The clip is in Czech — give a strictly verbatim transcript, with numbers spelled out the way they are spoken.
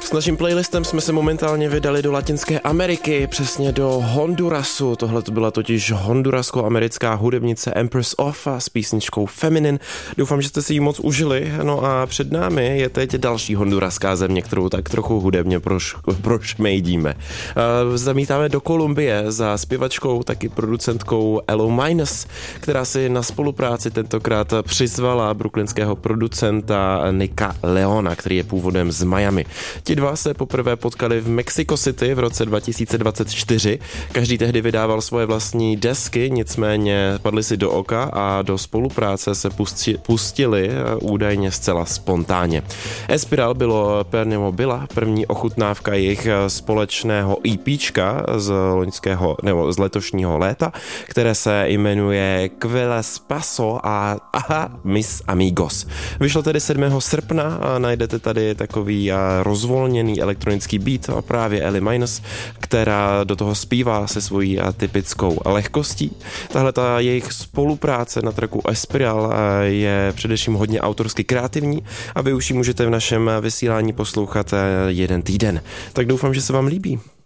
S naším playlistem jsme se momentálně vydali do Latinské Ameriky, přesně do Hondurasu. Tohle to byla totiž hondurasko-americká hudebnice Empress of s písničkou Feminine. Doufám, že jste si ji moc užili. No a před námi je teď další honduraská země, kterou tak trochu hudebně proš, prošmejdíme. Zamítáme do Kolumbie za zpěvačkou, taky producentkou Elo Minus, která si na spolupráci tentokrát přizvala brooklynského producenta Nicka Leona, který je původem z Miami. Ti dva se poprvé potkali v Mexico City v roce dva tisíce dvacet čtyři. Každý tehdy vydával svoje vlastní desky, nicméně padli si do oka a do spolupráce se pusti, pustili údajně zcela spontánně. Espiral bylo Pernimo byla první ochutnávka jejich společného EPčka z loňského nebo z letošního léta, které se jmenuje Quelas Paso a Aha, Mis Amigos. Vyšlo tedy sedmého srpna a najdete tady takový rozvolněný elektronický beat a právě Elo Minus, která do toho zpívá se svojí typickou lehkostí. Tahle ta jejich spolupráce na tracku Espiral je především hodně autorsky kreativní a vy už ji můžete v našem vysílání poslouchat jeden týden. Tak doufám, že se vám líbí.